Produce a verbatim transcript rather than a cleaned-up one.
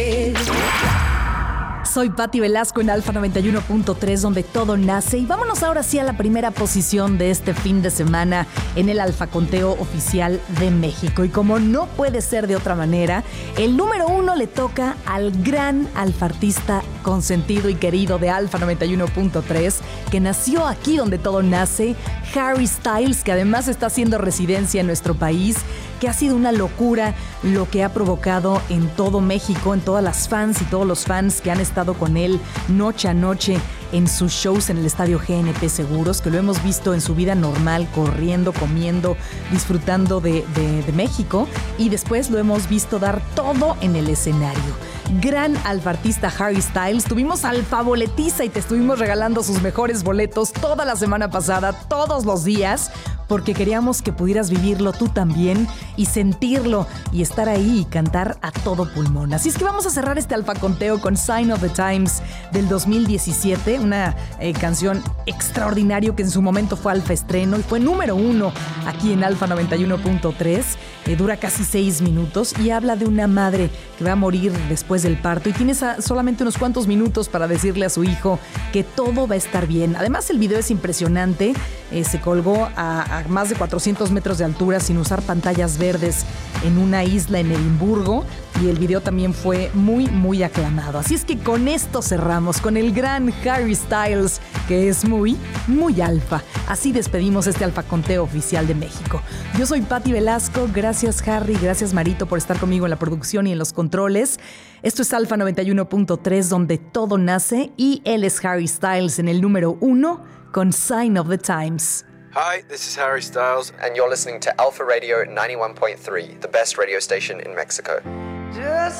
Soy Patti Velasco en Alfa noventa y uno punto tres, donde todo nace. Y vámonos ahora sí a la primera posición de este fin de semana en el Alfa Conteo Oficial de México. Y como no puede ser de otra manera, el número uno le toca al gran alfartista consentido y querido de Alfa noventa y uno punto tres, que nació aquí donde todo nace, Harry Styles, que además está haciendo residencia en nuestro país, que ha sido una locura lo que ha provocado en todo México, en todas las fans y todos los fans que han estado con él noche a noche en sus shows en el Estadio G N P Seguros, que lo hemos visto en su vida normal, corriendo, comiendo, disfrutando de, de, de México, y después lo hemos visto dar todo en el escenario. Gran alfartista Harry Styles. Tuvimos Alfa Boletiza y te estuvimos regalando sus mejores boletos toda la semana pasada, todos los días, porque queríamos que pudieras vivirlo tú también y sentirlo y estar ahí y cantar a todo pulmón. Así es que vamos a cerrar este Alfa Conteo con Sign of the Times del dos mil diecisiete, una eh, canción extraordinaria que en su momento fue Alfa Estreno y fue número uno aquí en Alfa noventa y uno punto tres. Eh, dura casi seis minutos y habla de una madre que va a morir después del parto y tiene esa, solamente unos cuantos minutos para decirle a su hijo que todo va a estar bien. Además, el video es impresionante. Eh, se colgó a, a más de cuatrocientos metros de altura sin usar pantallas verdes en una isla en Edimburgo, y el video también fue muy, muy aclamado. Así es que con esto cerramos, con el gran Harry Styles, que es muy, muy alfa. Así despedimos este Alfa Conteo Oficial de México. Yo soy Patti Velasco. Gracias, Harry. Gracias, Marito, por estar conmigo en la producción y en los controles. Esto es Alfa noventa y uno punto tres, donde todo nace, y él es Harry Styles en el número uno con Sign of the Times. Hi, this is Harry Styles, and you're listening to Alpha Radio ninety-one point three, the best radio station in Mexico. Just